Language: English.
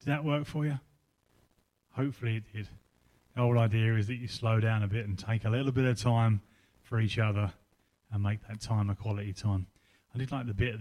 Did that work for you? Hopefully it did. The whole idea is that you slow down a bit and take a little bit of time for each other and make that time a quality time. I did like the bit